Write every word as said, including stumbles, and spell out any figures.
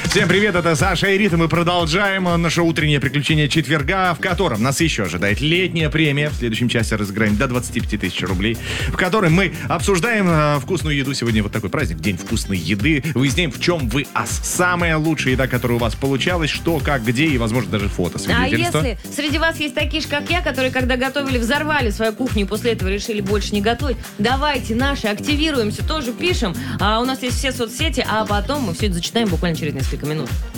Всем привет, это Саша и Рита. Мы продолжаем наше утреннее приключение четверга, в котором нас еще ожидает летняя премия. В следующем часе разыграем до двадцати пяти тысяч рублей, в которой мы обсуждаем э, вкусную еду. Сегодня вот такой праздник, день вкусной еды. Выясняем, в чем вы ас. Самая лучшая еда, которая у вас получалась, что, как, где и, возможно, даже фото. А если среди вас есть такие же, как я, которые, когда готовили, взорвали свою кухню и после этого решили больше не готовить, давайте наши активируемся, тоже пишем. А у нас есть все соцсети, а потом мы все это зачитаем буквально через несколько минут.